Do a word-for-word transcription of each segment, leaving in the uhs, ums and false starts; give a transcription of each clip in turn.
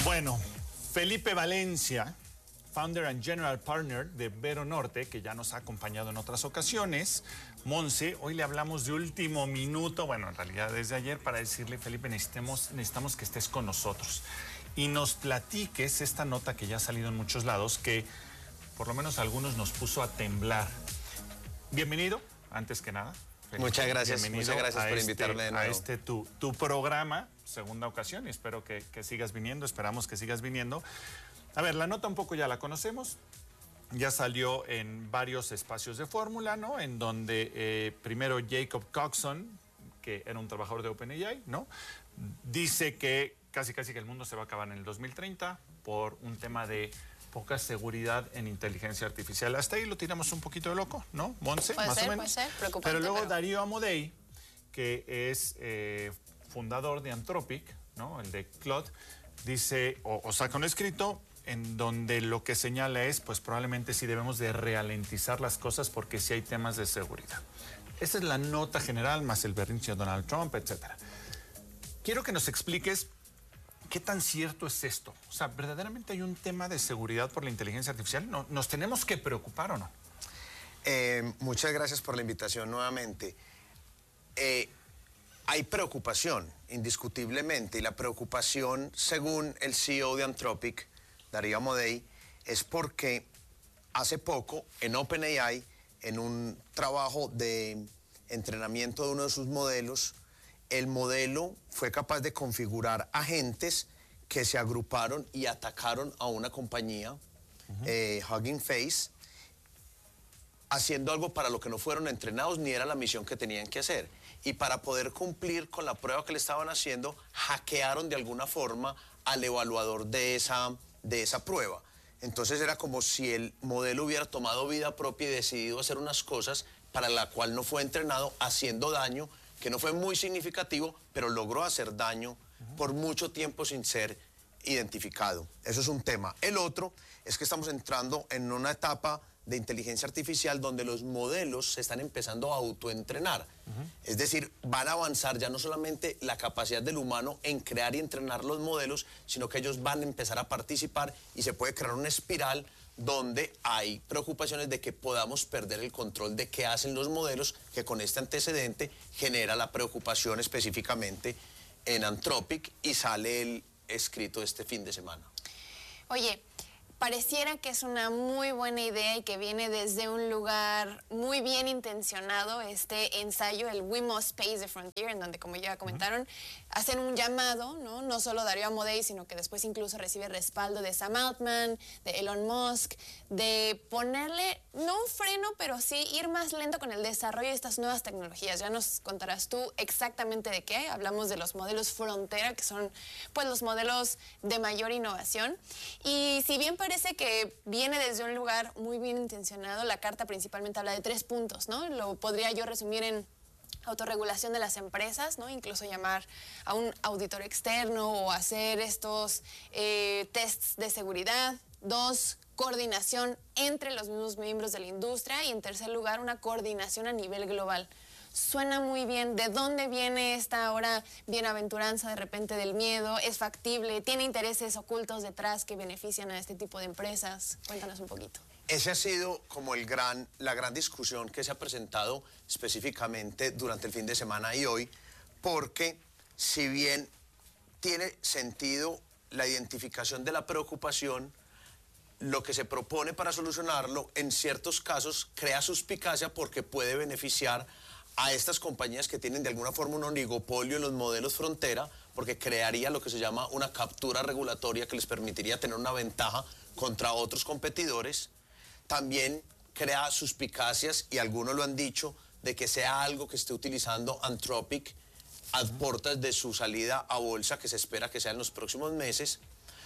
Bueno, Felipe Valencia, Founder and General Partner de Vero Norte, que ya nos ha acompañado en otras ocasiones. Monse, hoy le hablamos de último minuto, bueno, en realidad desde ayer, para decirle, Felipe, necesitamos, necesitamos que estés con nosotros y nos platiques esta nota que ya ha salido en muchos lados, que por lo menos a algunos nos puso a temblar. Bienvenido, antes que nada. Felipe. Muchas gracias, muchas gracias por este, invitarme de nuevo. A este tu, tu programa, segunda ocasión, y espero que, que sigas viniendo, esperamos que sigas viniendo. A ver, la nota un poco ya la conocemos, ya salió en varios espacios de fórmula, ¿no? En donde eh, primero Jacob Coxon, que era un trabajador de OpenAI, ¿no? Dice que casi casi que el mundo se va a acabar en el dos mil treinta por un tema de poca seguridad en inteligencia artificial. Hasta ahí lo tiramos un poquito de loco, ¿no, Monse? Puede Más ser, o menos. puede ser, preocupante. Pero luego pero... Darío Amodei, que es eh, fundador de Anthropic, ¿no? El de Claude, dice, o, o saca un escrito en donde lo que señala es, pues probablemente sí debemos de ralentizar las cosas porque sí hay temas de seguridad. Esa es la nota general, más el berrinche de Donald Trump, etcétera. Quiero que nos expliques qué tan cierto es esto. O sea, ¿verdaderamente hay un tema de seguridad por la inteligencia artificial? ¿No, ¿Nos tenemos que preocupar o no? Eh, muchas gracias por la invitación nuevamente. Eh, hay preocupación, indiscutiblemente, y la preocupación, según el C E O de Anthropic, Darío Amodei, es porque hace poco en OpenAI, en un trabajo de entrenamiento de uno de sus modelos, el modelo fue capaz de configurar agentes que se agruparon y atacaron a una compañía, uh-huh. eh, Hugging Face, haciendo algo para lo que no fueron entrenados ni era la misión que tenían que hacer. Y para poder cumplir con la prueba que le estaban haciendo, hackearon de alguna forma al evaluador de esa, de esa prueba. Entonces era como si el modelo hubiera tomado vida propia y decidido hacer unas cosas para la cual no fue entrenado, haciendo daño, que no fue muy significativo, pero logró hacer daño uh-huh. por mucho tiempo sin ser identificado. Eso es un tema. El otro es que estamos entrando en una etapa de inteligencia artificial donde los modelos se están empezando a autoentrenar. Uh-huh. Es decir, van a avanzar ya no solamente la capacidad del humano en crear y entrenar los modelos, sino que ellos van a empezar a participar y se puede crear una espiral donde hay preocupaciones de que podamos perder el control de qué hacen los modelos, que con este antecedente genera la preocupación específicamente en Anthropic y sale el escrito este fin de semana. Oye, pareciera que es una muy buena idea y que viene desde un lugar muy bien intencionado este ensayo, el We Must Pace the Frontier, en donde, como ya comentaron, uh-huh. hacen un llamado, ¿no? No solo Darío Amodei, sino que después incluso recibe respaldo de Sam Altman, de Elon Musk, de ponerle, no un freno, pero sí ir más lento con el desarrollo de estas nuevas tecnologías. Ya nos contarás tú exactamente de qué. Hablamos de los modelos frontera, que son pues los modelos de mayor innovación. Y si bien parece que viene desde un lugar muy bien intencionado, la carta principalmente habla de tres puntos, ¿no? Lo podría yo resumir en autorregulación de las empresas, ¿no? Incluso llamar a un auditor externo o hacer estos eh, tests de seguridad. Dos, coordinación entre los mismos miembros de la industria. Y en tercer lugar, una coordinación a nivel global. Suena muy bien. ¿De dónde viene esta ahora bienaventuranza de repente del miedo? ¿Es factible? ¿Tiene intereses ocultos detrás que benefician a este tipo de empresas? Cuéntanos un poquito. Ese ha sido como el gran, la gran discusión que se ha presentado específicamente durante el fin de semana y hoy, porque si bien tiene sentido la identificación de la preocupación, lo que se propone para solucionarlo en ciertos casos crea suspicacia porque puede beneficiar a estas compañías que tienen de alguna forma un oligopolio en los modelos frontera, porque crearía lo que se llama una captura regulatoria que les permitiría tener una ventaja contra otros competidores. También crea suspicacias, y algunos lo han dicho, de que sea algo que esté utilizando Anthropic a puertas de su salida a bolsa, que se espera que sea en los próximos meses.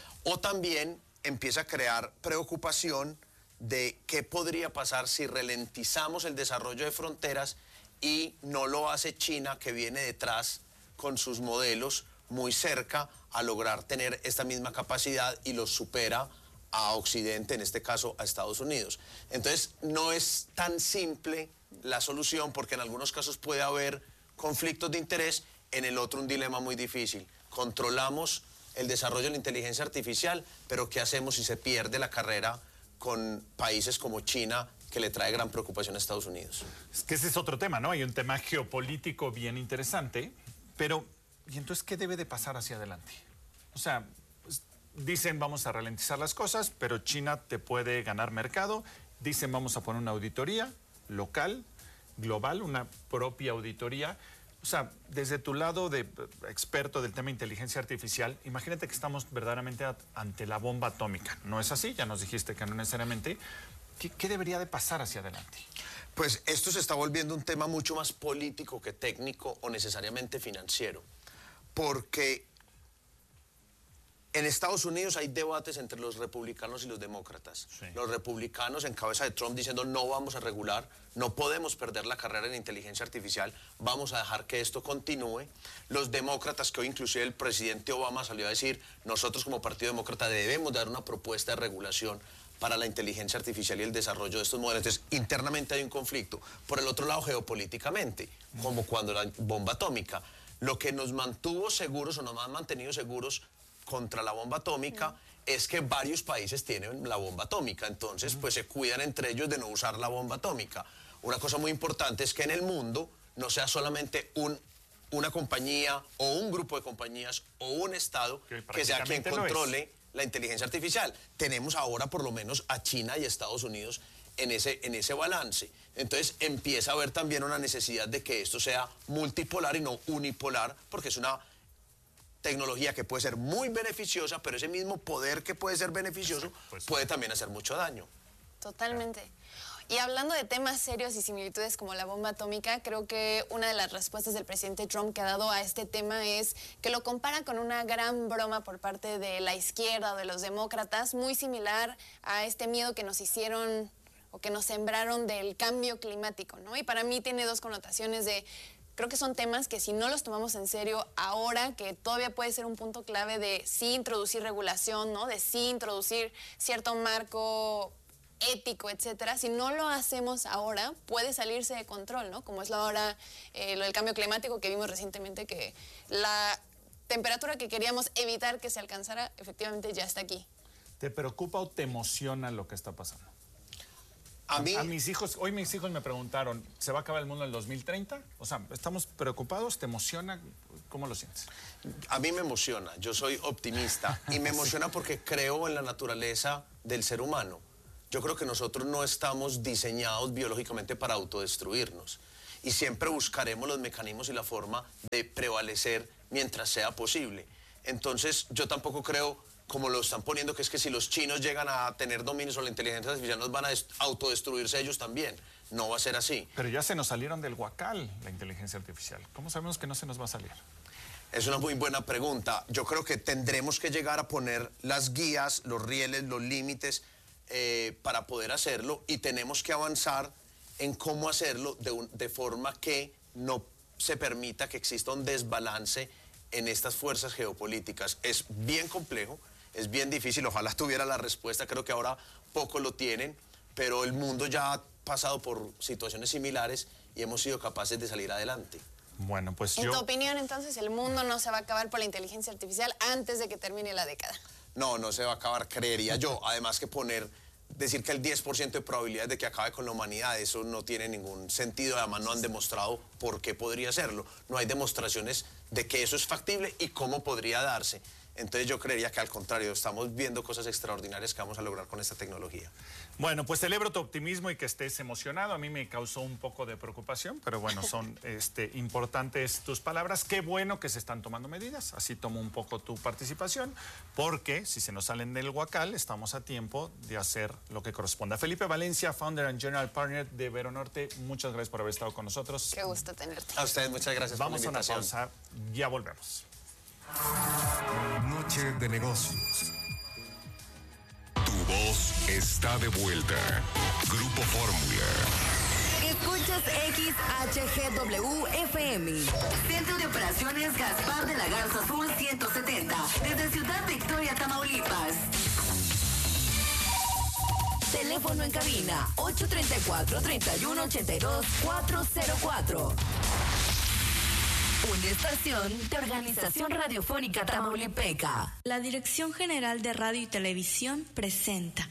O también empieza a crear preocupación de qué podría pasar si ralentizamos el desarrollo de fronteras y no lo hace China, que viene detrás con sus modelos muy cerca a lograr tener esta misma capacidad y los supera a Occidente, en este caso a Estados Unidos. Entonces no es tan simple la solución, porque en algunos casos puede haber conflictos de interés, en el otro un dilema muy difícil. Controlamos el desarrollo de la inteligencia artificial, pero ¿qué hacemos si se pierde la carrera con países como China, que le trae gran preocupación a Estados Unidos? Es que ese es otro tema, ¿no? Hay un tema geopolítico bien interesante, pero ¿y entonces qué debe de pasar hacia adelante? O sea, pues, dicen vamos a ralentizar las cosas, pero China te puede ganar mercado. Dicen vamos a poner una auditoría local, global, una propia auditoría. O sea, desde tu lado de experto del tema de inteligencia artificial, imagínate que estamos verdaderamente ante la bomba atómica. ¿No es así? Ya nos dijiste que no necesariamente. ¿Qué, qué debería de pasar hacia adelante? Pues esto se está volviendo un tema mucho más político que técnico o necesariamente financiero. Porque en Estados Unidos hay debates entre los republicanos y los demócratas. Sí. Los republicanos en cabeza de Trump diciendo no vamos a regular, no podemos perder la carrera en inteligencia artificial, vamos a dejar que esto continúe. Los demócratas, que hoy inclusive el presidente Obama salió a decir, nosotros como Partido Demócrata debemos dar una propuesta de regulación para la inteligencia artificial y el desarrollo de estos modelos. Entonces, internamente hay un conflicto. Por el otro lado, geopolíticamente, como cuando la bomba atómica. Lo que nos mantuvo seguros o nos ha mantenido seguros contra la bomba atómica es que varios países tienen la bomba atómica, entonces pues se cuidan entre ellos de no usar la bomba atómica. Una cosa muy importante es que en el mundo no sea solamente un, una compañía o un grupo de compañías o un estado que, que sea quien controle la inteligencia artificial. Tenemos ahora por lo menos a China y Estados Unidos en ese, en ese balance. Entonces empieza a haber también una necesidad de que esto sea multipolar y no unipolar, porque es una tecnología que puede ser muy beneficiosa, pero ese mismo poder que puede ser beneficioso pues, puede también hacer mucho daño. Totalmente. Y hablando de temas serios y similitudes como la bomba atómica, creo que una de las respuestas del presidente Trump que ha dado a este tema es que lo compara con una gran broma por parte de la izquierda o de los demócratas, muy similar a este miedo que nos hicieron o que nos sembraron del cambio climático, ¿no? Y para mí tiene dos connotaciones de... Creo que son temas que si no los tomamos en serio ahora, que todavía puede ser un punto clave de sí introducir regulación, ¿no? De sí introducir cierto marco ético, etcétera. Si no lo hacemos ahora, puede salirse de control, ¿no? Como es la ahora eh, lo del cambio climático que vimos recientemente, que la temperatura que queríamos evitar que se alcanzara, efectivamente ya está aquí. ¿Te preocupa o te emociona lo que está pasando? A mí, a mis hijos, hoy mis hijos me preguntaron, ¿se va a acabar el mundo en el dos mil treinta? O sea, ¿estamos preocupados? ¿Te emociona? ¿Cómo lo sientes? A mí me emociona, yo soy optimista y me emociona porque creo en la naturaleza del ser humano. Yo creo que nosotros no estamos diseñados biológicamente para autodestruirnos y siempre buscaremos los mecanismos y la forma de prevalecer mientras sea posible. Entonces, yo tampoco creo, como lo están poniendo, que es que si los chinos llegan a tener dominio sobre la inteligencia artificial nos van a autodestruirse ellos también. No va a ser así. Pero ya se nos salieron del huacal la inteligencia artificial. ¿Cómo sabemos que no se nos va a salir? Es una muy buena pregunta. Yo creo que tendremos que llegar a poner las guías, los rieles, los límites eh, para poder hacerlo y tenemos que avanzar en cómo hacerlo de, un, de forma que no se permita que exista un desbalance en estas fuerzas geopolíticas. Es bien complejo. Es bien difícil, ojalá tuviera la respuesta, creo que ahora pocos lo tienen, pero el mundo ya ha pasado por situaciones similares y hemos sido capaces de salir adelante. Bueno, pues yo... En tu opinión, entonces, ¿el mundo no se va a acabar por la inteligencia artificial antes de que termine la década? No, no se va a acabar, creería yo. Además que poner, decir que el diez por ciento de probabilidades de que acabe con la humanidad, eso no tiene ningún sentido, además no han demostrado por qué podría serlo. No hay demostraciones de que eso es factible y cómo podría darse. Entonces yo creería que al contrario, estamos viendo cosas extraordinarias que vamos a lograr con esta tecnología. Bueno, pues celebro tu optimismo y que estés emocionado. A mí me causó un poco de preocupación, pero bueno, son este, importantes tus palabras. Qué bueno que se están tomando medidas. Así tomo un poco tu participación, porque si se nos salen del huacal, estamos a tiempo de hacer lo que corresponda. Felipe Valencia, Founder and General Partner de Vero Norte, muchas gracias por haber estado con nosotros. Qué gusto tenerte. A ustedes, muchas gracias Vamos por la invitación. Vamos a una pausa, ya volvemos. Noche de negocios. Tu voz está de vuelta. Grupo Fórmula. Escuchas X H G W F M. Centro de Operaciones Gaspar de la Garza Azul ciento setenta. Desde Ciudad Victoria, Tamaulipas. Teléfono en cabina ocho tres cuatro, tres uno ocho dos, cuatro cero cuatro. Una estación de Organización Radiofónica Tamaulipeca. La Dirección General de Radio y Televisión presenta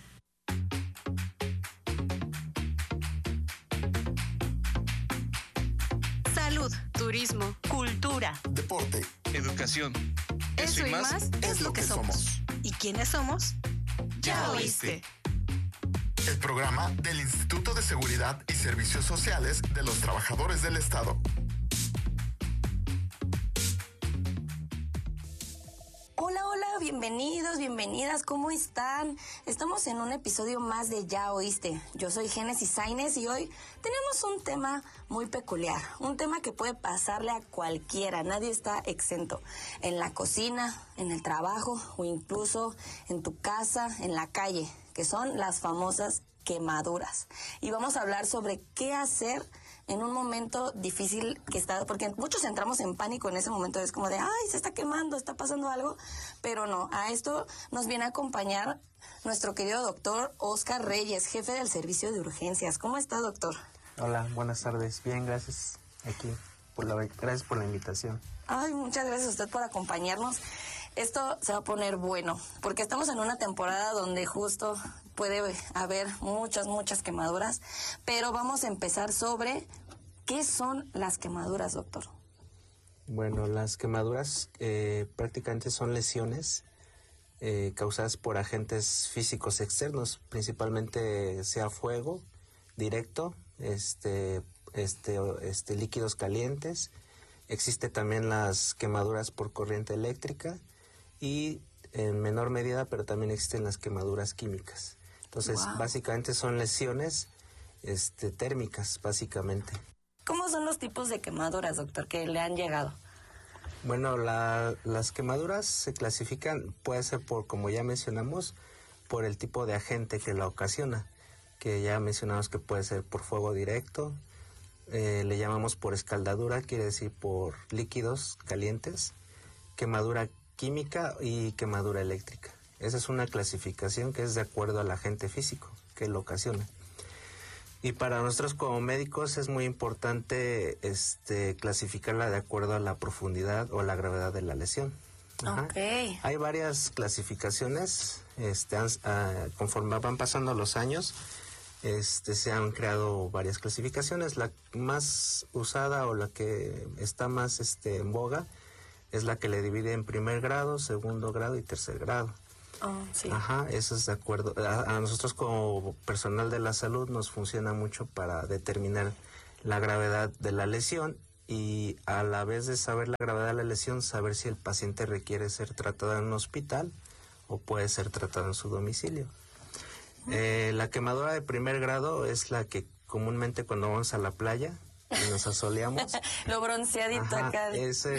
salud, turismo, cultura, deporte, educación. Eso, Eso y más, más es lo que somos. somos. ¿Y quiénes somos? Ya oíste. El programa del Instituto de Seguridad y Servicios Sociales de los Trabajadores del Estado. Hola, hola, bienvenidos, bienvenidas, ¿cómo están? Estamos en un episodio más de Ya Oíste. Yo soy Génesis Sainz y hoy tenemos un tema muy peculiar, un tema que puede pasarle a cualquiera, nadie está exento. En la cocina, en el trabajo o incluso en tu casa, en la calle, que son las famosas quemaduras. Y vamos a hablar sobre qué hacer en un momento difícil que está, porque muchos entramos en pánico en ese momento, es como de, ay, se está quemando, está pasando algo, pero no, a esto nos viene a acompañar nuestro querido doctor Oscar Reyes, jefe del servicio de urgencias. ¿Cómo está, doctor? Hola, buenas tardes, bien, gracias, aquí, por la, gracias por la invitación. Ay, muchas gracias a usted por acompañarnos. Esto se va a poner bueno, porque estamos en una temporada donde justo puede haber muchas, muchas quemaduras, pero vamos a empezar sobre qué son las quemaduras, doctor. Bueno, las quemaduras eh, prácticamente son lesiones eh, causadas por agentes físicos externos, principalmente sea fuego directo, este, este, este, líquidos calientes. Existe también las quemaduras por corriente eléctrica y en menor medida, pero también existen las quemaduras químicas. Entonces, wow. Básicamente son lesiones este, térmicas, básicamente. ¿Cómo son los tipos de quemaduras, doctor, que le han llegado? Bueno, la, las quemaduras se clasifican, puede ser por, como ya mencionamos, por el tipo de agente que la ocasiona, que ya mencionamos que puede ser por fuego directo, eh, le llamamos por escaldadura, quiere decir por líquidos calientes, quemadura química y quemadura eléctrica. Esa es una clasificación que es de acuerdo al agente físico que lo ocasiona. Y para nosotros como médicos es muy importante este, clasificarla de acuerdo a la profundidad o la gravedad de la lesión. Ajá. Okay. Hay varias clasificaciones, este, han, uh, conforme van pasando los años, este, se han creado varias clasificaciones. La más usada o la que está más este, en boga es la que le divide en primer grado, segundo grado y tercer grado. Oh, sí. Ajá, eso es de acuerdo. A, a nosotros como personal de la salud nos funciona mucho para determinar la gravedad de la lesión y a la vez de saber la gravedad de la lesión, saber si el paciente requiere ser tratado en un hospital o puede ser tratado en su domicilio. Uh-huh. Eh, la quemadura de primer grado es la que comúnmente cuando vamos a la playa y nos asoleamos. Lo bronceadito ajá, acá. Ese